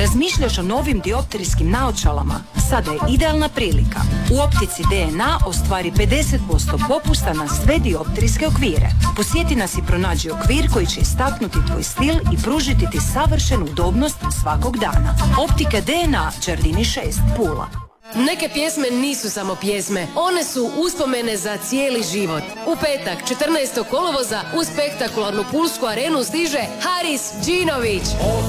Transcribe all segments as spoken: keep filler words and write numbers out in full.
Razmišljaš o novim dioptrijskim naočalama? Sada je idealna prilika. U optici D N A ostvari pedeset posto popusta na sve dioptrijske okvire. Posjeti nas i pronađi okvir koji će istaknuti tvoj stil i pružiti ti savršenu udobnost svakog dana. Optika D N A, Đardini šest, Pula. Neke pjesme nisu samo pjesme, one su uspomene za cijeli život. U petak, četrnaestog kolovoza, u spektakularnu Pulsku arenu stiže Haris Đinović.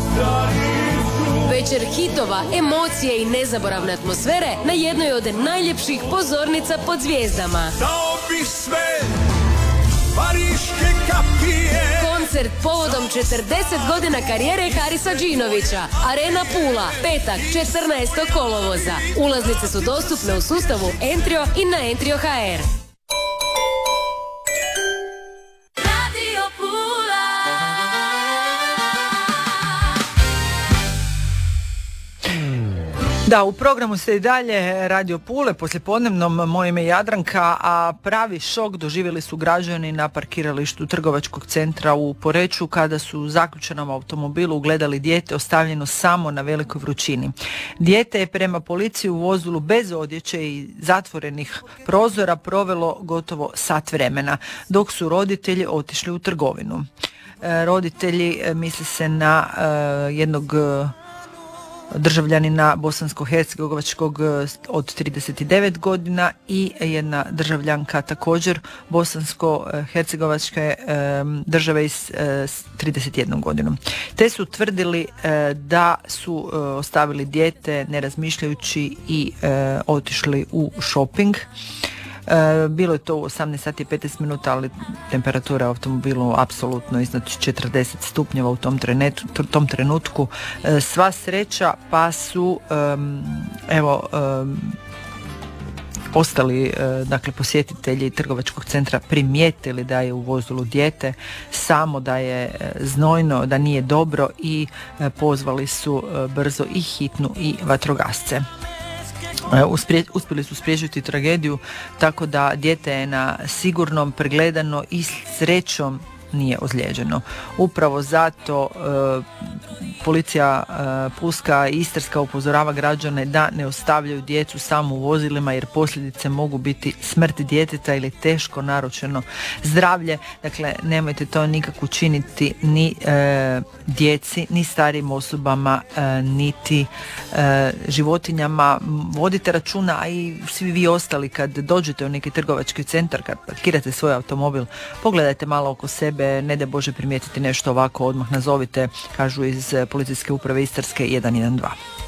Večer hitova, emocije i nezaboravne atmosfere na jednoj od najljepših pozornica pod zvijezdama. Dao bi sve pariške kapije. Koncert povodom četrdeset godina karijere Harisa Đinovića. Arena Pula, petak, četrnaestog kolovoza. Ulaznice su dostupne u sustavu Entrio i na Entrio точка ха ер. Da, u programu ste i dalje Radio Pule, poslijepodnevnom. Moje ime je Jadranka, a pravi šok doživjeli su građani na parkiralištu trgovačkog centra u Poreču kada su u zaključenom automobilu ugledali dijete ostavljeno samo na velikoj vrućini. Dijete je prema policiji u vozilu bez odjeće i zatvorenih prozora provelo gotovo sat vremena, dok su roditelji otišli u trgovinu. E, roditelji, misli se na e, jednog državljanina bosansko-hercegovačkog od trideset devet godina i jedna državljanka također bosansko-hercegovačke države s trideset jednom godinom. Te su tvrdili da su ostavili dijete ne razmišljajući i otišli u shopping. Bilo je to u osamnaest sati i petnaest minuta, ali temperatura u automobilu apsolutno iznad četrdeset stupnjeva u tom, trenetu, tom trenutku. Sva sreća, pa su um, evo um, ostali dakle posjetitelji trgovačkog centra primijetili da je u vozilu dijete samo, da je znojno, da nije dobro i pozvali su brzo i hitnu i vatrogasce. Uspje, uspjeli su spriječiti tragediju, tako da dijete je na sigurnom, pregledano i srećom nije ozlijeđeno. Upravo zato e, policija e, Pulska i Istarska upozorava građane da ne ostavljaju djecu samo u vozilima, jer posljedice mogu biti smrt djeteta ili teško narušeno zdravlje. Dakle, nemojte to nikako učiniti ni e, djeci, ni starijim osobama, e, niti e, životinjama. Vodite računa, a i svi vi ostali kad dođete u neki trgovački centar, kad parkirate svoj automobil, pogledajte malo oko sebe, ne daj Bože primijetiti nešto ovako, odmah nazovite, kažu iz policijske uprave Istarske, jedan jedan dva.